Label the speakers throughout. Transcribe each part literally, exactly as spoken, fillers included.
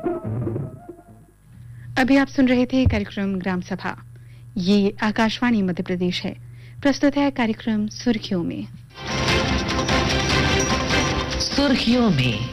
Speaker 1: अभी आप सुन रहे थे कार्यक्रम ग्राम सभा। ये आकाशवाणी मध्य प्रदेश है। प्रस्तुत है कार्यक्रम सुर्खियों में।
Speaker 2: सुर्खियों में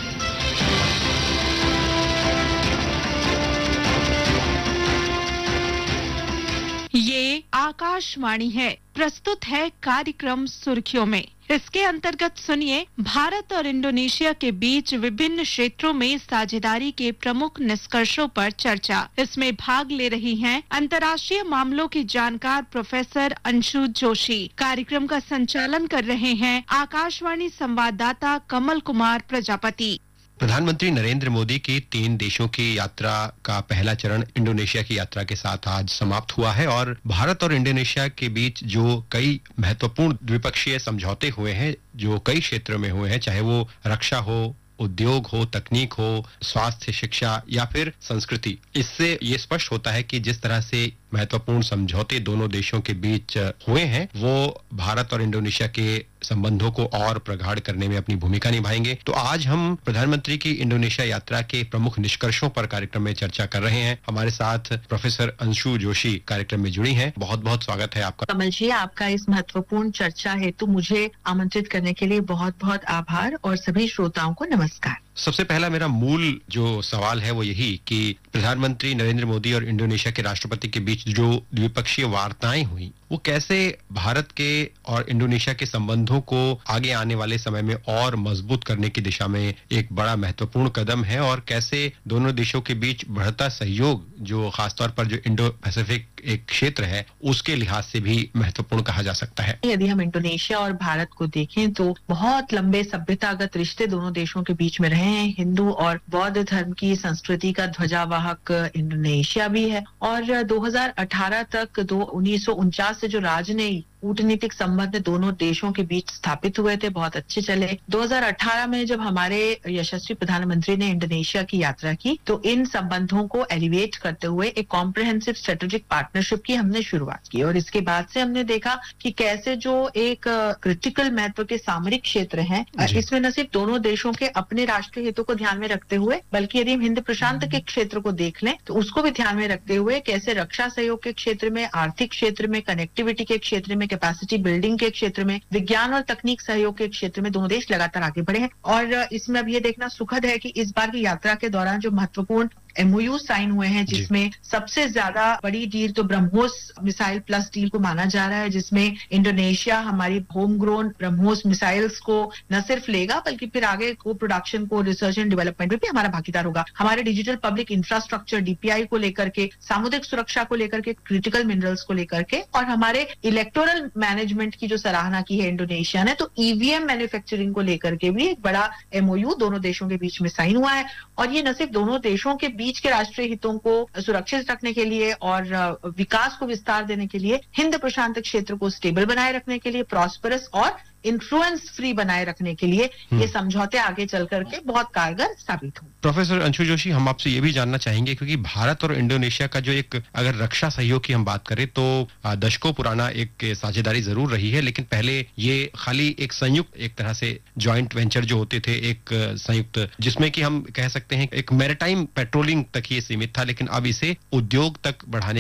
Speaker 3: ये आकाशवाणी है। प्रस्तुत है कार्यक्रम सुर्खियों में। इसके अंतर्गत सुनिए भारत और इंडोनेशिया के बीच विभिन्न क्षेत्रों में साझेदारी के प्रमुख निष्कर्षों पर चर्चा। इसमें भाग ले रही हैं अंतर्राष्ट्रीय मामलों की जानकार प्रोफेसर अंशु जोशी। कार्यक्रम का संचालन कर रहे हैं आकाशवाणी संवाददाता कमल कुमार प्रजापति।
Speaker 4: प्रधानमंत्री नरेंद्र मोदी की तीन देशों की यात्रा का पहला चरण इंडोनेशिया की यात्रा के साथ आज समाप्त हुआ है और भारत और इंडोनेशिया के बीच जो कई महत्वपूर्ण द्विपक्षीय समझौते हुए हैं, जो कई क्षेत्रों में हुए हैं, चाहे वो रक्षा हो, उद्योग हो, तकनीक हो, स्वास्थ्य, शिक्षा या फिर संस्कृति, इससे ये स्पष्ट होता है कि जिस तरह से महत्वपूर्ण समझौते दोनों देशों के बीच हुए हैं वो भारत और इंडोनेशिया के संबंधों को और प्रगाढ़ करने में अपनी भूमिका निभाएंगे। तो आज हम प्रधानमंत्री की इंडोनेशिया यात्रा के प्रमुख निष्कर्षों पर कार्यक्रम में चर्चा कर रहे हैं। हमारे साथ प्रोफेसर अंशु जोशी कार्यक्रम में जुड़ी हैं। बहुत बहुत स्वागत है आपका।
Speaker 5: कमल जी, आपका इस महत्वपूर्ण चर्चा हेतु मुझे आमंत्रित करने के लिए बहुत बहुत आभार और सभी श्रोताओं को नमस्कार।
Speaker 4: सबसे पहला मेरा मूल जो सवाल है वो यही कि प्रधानमंत्री नरेंद्र मोदी और इंडोनेशिया के राष्ट्रपति के बीच जो द्विपक्षीय वार्ताएं हुई वो कैसे भारत के और इंडोनेशिया के संबंधों को आगे आने वाले समय में और मजबूत करने की दिशा में एक बड़ा महत्वपूर्ण कदम है और कैसे दोनों देशों के बीच बढ़ता सहयोग जो खासतौर पर जो इंडो पैसिफिक एक क्षेत्र है उसके लिहाज से भी महत्वपूर्ण कहा जा सकता है।
Speaker 5: यदि हम इंडोनेशिया और भारत को देखें तो बहुत लंबे सभ्यतागत रिश्ते दोनों देशों के बीच में रहे हैं। हिंदू और बौद्ध धर्म की संस्कृति का ध्वजावाहक इंडोनेशिया भी है और दो हज़ार अठारह तक दो उन्नीस सौ उनचास से जो राजनयिक कूटनीतिक संबंध दोनों देशों के बीच स्थापित हुए थे बहुत अच्छे चले। दो हज़ार अठारह में जब हमारे यशस्वी प्रधानमंत्री ने इंडोनेशिया की यात्रा की तो इन संबंधों को एलिवेट करते हुए एक कॉम्प्रिहेंसिव स्ट्रेटेजिक पार्टनरशिप की हमने शुरुआत की और इसके बाद से हमने देखा कि कैसे जो एक क्रिटिकल महत्व के सामरिक क्षेत्र हैं, इसमें न सिर्फ दोनों देशों के अपने राष्ट्रीय हितों को ध्यान में रखते हुए बल्कि यदि हम हिंद प्रशांत के क्षेत्र को देख लें तो उसको भी ध्यान में रखते हुए कैसे रक्षा सहयोग के क्षेत्र में, आर्थिक क्षेत्र में, कनेक्टिविटी के क्षेत्र में, कैपेसिटी बिल्डिंग के क्षेत्र में, विज्ञान और तकनीक सहयोग के क्षेत्र में दोनों देश लगातार आगे बढ़े हैं। और इसमें अब ये देखना सुखद है कि इस बार की यात्रा के दौरान जो महत्वपूर्ण एमओयू साइन हुए हैं जिसमें सबसे ज्यादा बड़ी डील तो ब्रह्मोस मिसाइल प्लस डील को माना जा रहा है, जिसमें इंडोनेशिया हमारी होम ग्रोन ब्रह्मोस मिसाइल्स को न सिर्फ लेगा बल्कि फिर आगे को प्रोडक्शन को, रिसर्च एंड डेवलपमेंट में भी हमारा भागीदार होगा। हमारे डिजिटल पब्लिक इंफ्रास्ट्रक्चर डीपीआई को लेकर के, सामुद्रिक सुरक्षा को लेकर के, क्रिटिकल मिनरल्स को लेकर के और हमारे इलेक्टोरल मैनेजमेंट की जो सराहना की है इंडोनेशिया ने, तो ईवीएम मैन्युफैक्चरिंग को लेकर के भी एक बड़ा एमओयू दोनों देशों के बीच में साइन हुआ है। और ये न सिर्फ दोनों देशों के बीच के राष्ट्रीय हितों को सुरक्षित रखने के लिए और विकास को विस्तार देने के लिए, हिंद प्रशांत क्षेत्र को स्टेबल बनाए रखने के लिए, प्रॉस्परस और इन्फ्लुएंस फ्री बनाए रखने के लिए ये समझौते आगे चल करके बहुत कारगर साबित हों।
Speaker 4: प्रोफेसर अंशु जोशी, हम आपसे ये भी जानना चाहेंगे क्योंकि भारत और इंडोनेशिया का जो एक अगर रक्षा सहयोग की हम बात करें तो दशकों पुराना एक साझेदारी जरूर रही है, लेकिन पहले ये खाली एक संयुक्त एक तरह से जॉइंट वेंचर जो होते थे, एक संयुक्त जिसमें कि हम कह सकते हैं एक मैरीटाइम पेट्रोलिंग तक ही सीमित था, लेकिन अब इसे उद्योग तक बढ़ाने